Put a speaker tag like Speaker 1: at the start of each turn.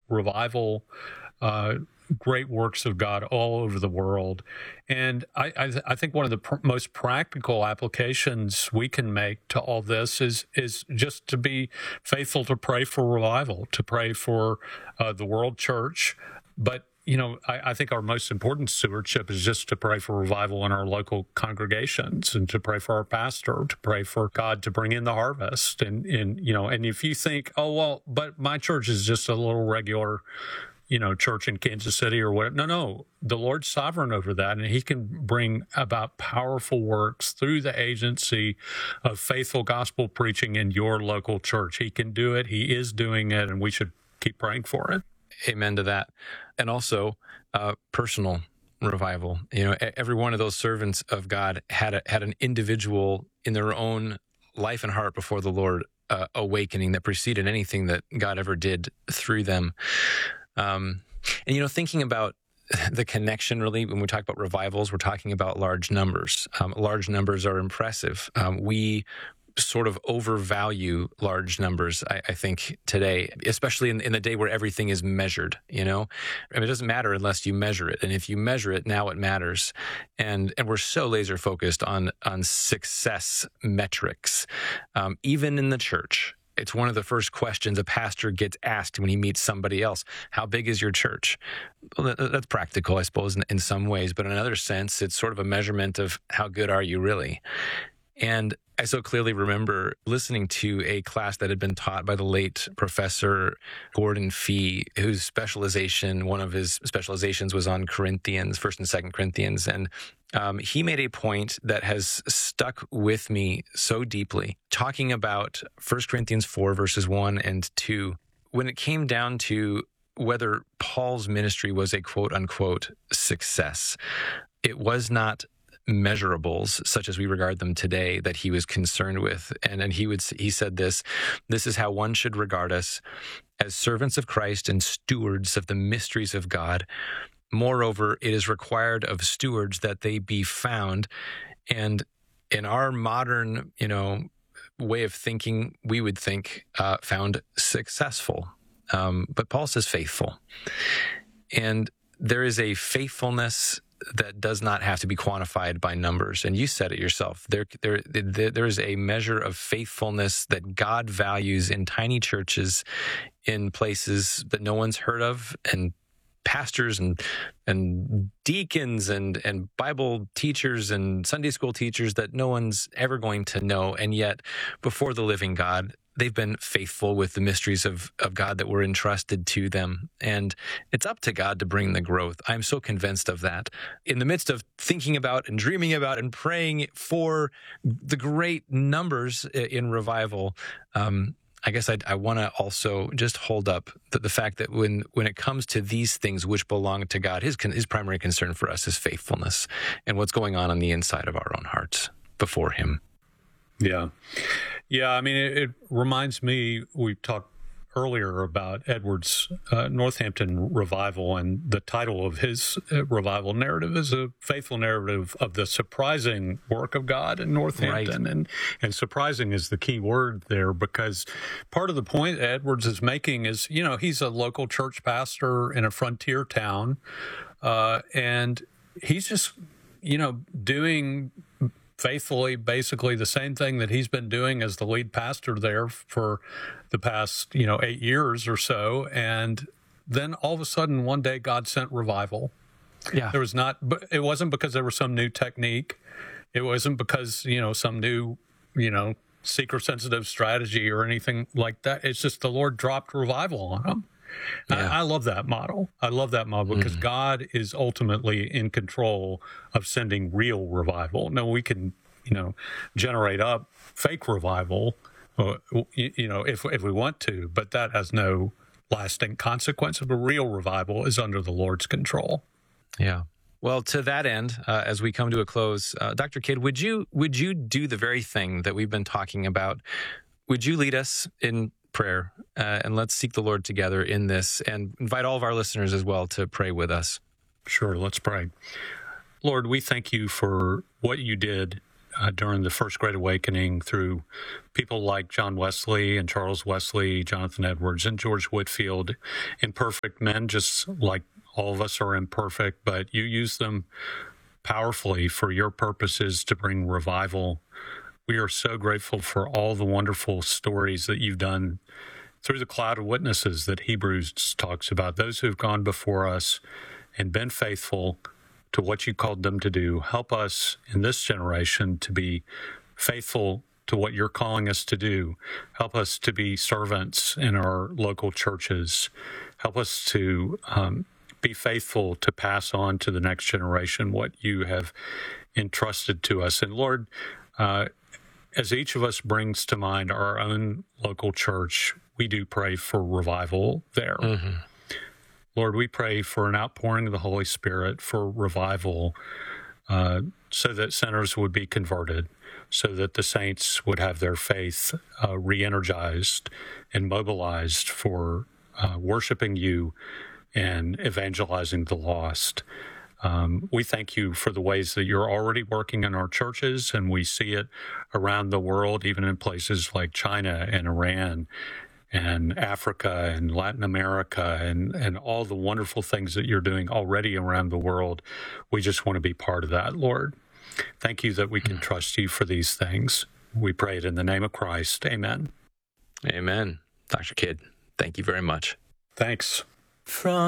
Speaker 1: revival, great works of God all over the world. And I think one of the most practical applications we can make to all this is just to be faithful to pray for revival, to pray for the world church. But I think our most important stewardship is just to pray for revival in our local congregations, and to pray for our pastor, to pray for God to bring in the harvest. And if you think, oh, well, but my church is just a little regular, church in Kansas City or whatever. No, the Lord's sovereign over that, and he can bring about powerful works through the agency of faithful gospel preaching in your local church. He can do it. He is doing it, and we should keep praying for it.
Speaker 2: Amen to that. And also personal revival. Every one of those servants of God had an individual in their own life and heart before the Lord awakening that preceded anything that God ever did through them. And thinking about the connection, really, when we talk about revivals, we're talking about large numbers. Large numbers are impressive. We sort of overvalue large numbers, I think, today, especially in the day where everything is measured, it doesn't matter unless you measure it. And if you measure it, now it matters. And we're so laser focused on success metrics, even in the church. It's one of the first questions a pastor gets asked when he meets somebody else. How big is your church? Well, that's practical, I suppose, in some ways. But in another sense, it's sort of a measurement of how good are you really? And I so clearly remember listening to a class that had been taught by the late Professor Gordon Fee, whose one of his specializations was on Corinthians, 1st and 2nd Corinthians. And he made a point that has stuck with me so deeply, talking about 1 Corinthians 4, verses 1 and 2, when it came down to whether Paul's ministry was a quote-unquote success. It was not measurables such as we regard them today that he was concerned with. And he said this is how one should regard us, as servants of Christ and stewards of the mysteries of God. Moreover, it is required of stewards that they be found. And in our modern, way of thinking, we would think found successful. But Paul says faithful. And there is a faithfulness that does not have to be quantified by numbers. And you said it yourself. There is a measure of faithfulness that God values in tiny churches, in places that no one's heard of, and pastors and deacons and Bible teachers and Sunday school teachers that no one's ever going to know. And yet, before the living God, they've been faithful with the mysteries of God that were entrusted to them. And it's up to God to bring the growth. I'm so convinced of that. In the midst of thinking about and dreaming about and praying for the great numbers in revival, I guess I want to also just hold up the fact that when it comes to these things which belong to God, his primary concern for us is faithfulness and what's going on the inside of our own hearts before him.
Speaker 1: Yeah. I mean, it reminds me, we talked earlier about Edwards' Northampton revival, and the title of his revival narrative is a faithful narrative of the surprising work of God in Northampton. Right. And surprising is the key word there, because part of the point Edwards is making is, he's a local church pastor in a frontier town, and he's just, doing faithfully basically the same thing that he's been doing as the lead pastor there for the past 8 years or so. And then all of a sudden one day God sent revival. It wasn't because there was some new technique. It wasn't because some new seeker sensitive strategy or anything like that. It's just the Lord dropped revival on him. I love that model. Because God is ultimately in control of sending real revival. Now, we can, generate up fake revival, if we want to, but that has no lasting consequence. But real revival is under the Lord's control.
Speaker 2: Yeah. Well, to that end, as we come to a close, Dr. Kidd, would you do the very thing that we've been talking about? Would you lead us in prayer, and let's seek the Lord together in this, and invite all of our listeners as well to pray with us.
Speaker 1: Sure, let's pray. Lord, we thank you for what you did during the First Great Awakening through people like John Wesley and Charles Wesley, Jonathan Edwards, and George Whitefield, imperfect men, just like all of us are imperfect, but you use them powerfully for your purposes to bring revival. We are so grateful for all the wonderful stories that you've done through the cloud of witnesses that Hebrews talks about, those who've gone before us and been faithful to what you called them to do. Help us in this generation to be faithful to what you're calling us to do. Help us to be servants in our local churches. Help us to be faithful to pass on to the next generation what you have entrusted to us. And Lord, as each of us brings to mind our own local church, we do pray for revival there. Mm-hmm. Lord, we pray for an outpouring of the Holy Spirit for revival, so that sinners would be converted, so that the saints would have their faith re-energized and mobilized for worshiping you and evangelizing the lost. We thank you for the ways that you're already working in our churches, and we see it around the world, even in places like China and Iran and Africa and Latin America and all the wonderful things that you're doing already around the world. We just want to be part of that, Lord. Thank you that we can trust you for these things. We pray it in the name of Christ. Amen.
Speaker 2: Amen. Dr. Kidd, thank you very much.
Speaker 1: Thanks.
Speaker 3: From